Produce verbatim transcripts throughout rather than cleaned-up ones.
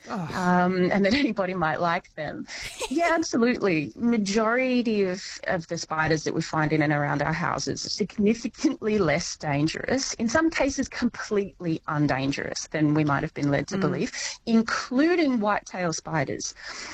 oh. um, and that anybody might like them. Yeah, absolutely. Majority of, of the spiders that we find in and around our houses are significantly less dangerous, in some cases completely undangerous than we might have been led to Mm. believe, including whitetail spiders,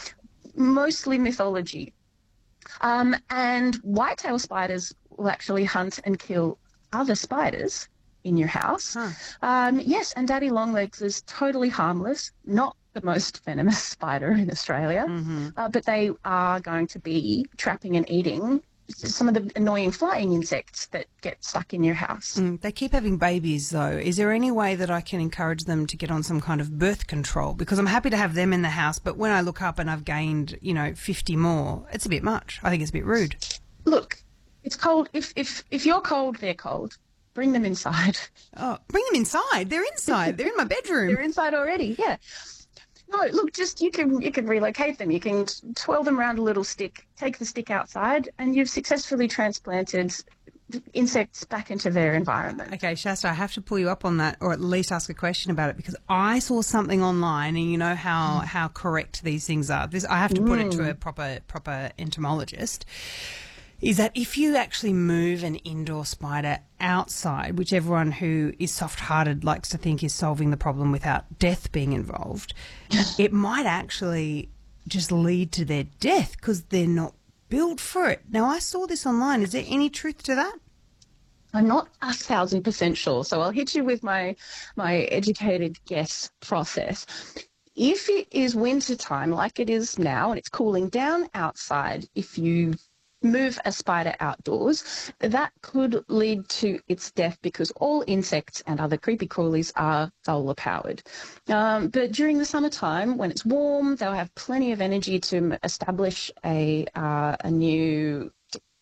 mostly mythology. Um, and whitetail spiders will actually hunt and kill other spiders in your house. Huh. Um, yes, and daddy longlegs is totally harmless, not the most venomous spider in Australia, Mm-hmm. uh, but they are going to be trapping and eating some of the annoying flying insects that get stuck in your house. Mm, they keep having babies, though. Is there any way that I can encourage them to get on some kind of birth control? Because I'm happy to have them in the house, but when I look up and I've gained, you know, fifty more, it's a bit much. I think it's a bit rude. Look, it's cold. If if if you're cold, they're cold. Bring them inside. Oh, bring them inside. They're inside. They're in my bedroom. They're inside already. Yeah. No, look, just you can you can relocate them. You can twirl them around a little stick, take the stick outside, and you've successfully transplanted insects back into their environment. Okay, Shasta, I have to pull you up on that, or at least ask a question about it, because I saw something online, and you know how, how correct these things are. This I have to put it to a proper proper entomologist. Is that if you actually move an indoor spider outside, which everyone who is soft-hearted likes to think is solving the problem without death being involved, it might actually just lead to their death because they're not built for it. Now, I saw this online. Is there any truth to that? I'm not a thousand percent sure, so I'll hit you with my my educated guess process. If it is winter time, like it is now, and it's cooling down outside, if you move a spider outdoors, that could lead to its death because all insects and other creepy crawlies are solar powered. Um, but during the summertime, when it's warm, they'll have plenty of energy to establish a uh, a new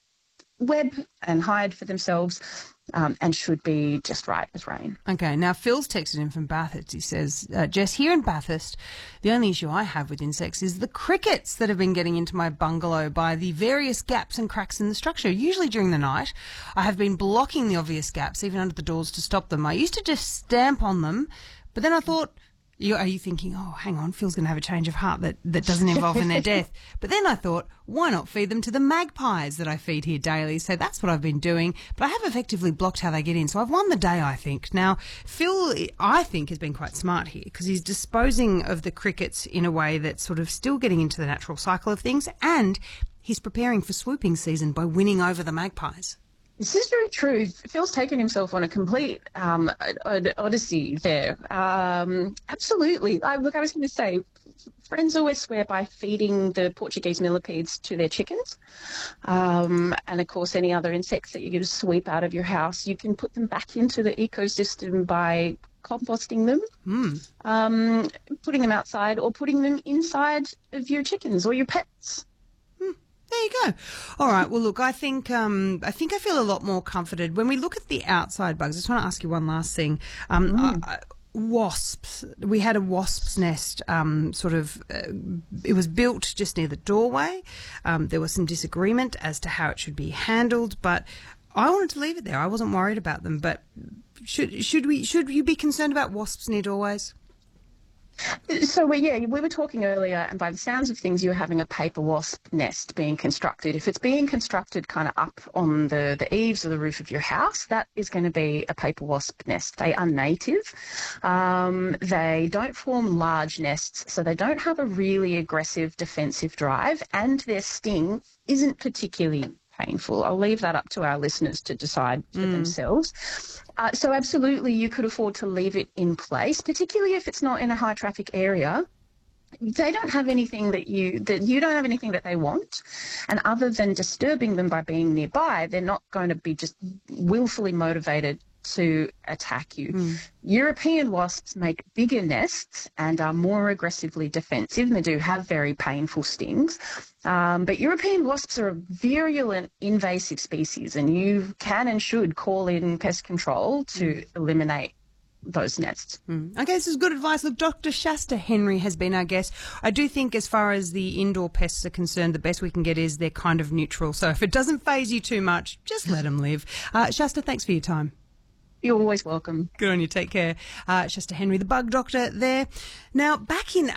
web and hide for themselves, um, and should be just right as rain. Okay, now Phil's texted in from Bathurst. He says, uh, Jess, here in Bathurst, the only issue I have with insects is the crickets that have been getting into my bungalow by the various gaps and cracks in the structure. Usually during the night, I have been blocking the obvious gaps, even under the doors, to stop them. I used to just stamp on them, but then I thought, You, are you thinking, oh, hang on, Phil's going to have a change of heart that, that doesn't involve in their death? But then I thought, why not feed them to the magpies that I feed here daily? So that's what I've been doing. But I have effectively blocked how they get in. So I've won the day, I think. Now, Phil, I think, has been quite smart here because he's disposing of the crickets in a way that's sort of still getting into the natural cycle of things, and he's preparing for swooping season by winning over the magpies. This is very true. Phil's taken himself on a complete um, od- odyssey there. Um, absolutely. I, look, I was going to say, friends always swear by feeding the Portuguese millipedes to their chickens. Um, and, of course, any other insects that you can sweep out of your house, you can put them back into the ecosystem by composting them, Mm. um, putting them outside, or putting them inside of your chickens or your pets. There you go. All right. Well, look, I think um, I think I feel a lot more comforted when we look at the outside bugs. I just want to ask you one last thing. Um, Mm. uh, wasps. We had a wasp's nest. Um, sort of. Uh, it was built just near the doorway. Um, there was some disagreement as to how it should be handled, but I wanted to leave it there. I wasn't worried about them. But should should we should you be concerned about wasps near doorways? So, we, yeah, we were talking earlier, and by the sounds of things, you're having a paper wasp nest being constructed. If it's being constructed kind of up on the, the eaves or the roof of your house, that is going to be a paper wasp nest. They are native. Um, they don't form large nests, so they don't have a really aggressive defensive drive, and their sting isn't particularly painful. I'll leave that up to our listeners to decide for Mm. themselves. Uh, so absolutely, you could afford to leave it in place, particularly if it's not in a high traffic area. They don't have anything that you that you don't have anything that they want, and other than disturbing them by being nearby, they're not going to be just willfully motivated to attack you. Mm. European wasps make bigger nests and are more aggressively defensive, and they do have very painful stings. Um, but European wasps are a virulent, invasive species, and you can and should call in pest control to mm. eliminate those nests. Mm. Okay, this is good advice. Look, Doctor Shasta Henry has been our guest. I do think as far as the indoor pests are concerned, the best we can get is they're kind of neutral. So if it doesn't faze you too much, just let them live. Uh, Shasta, thanks for your time. You're always welcome. Good on you. Take care. Uh, Shasta Henry, the bug doctor there. Now, back in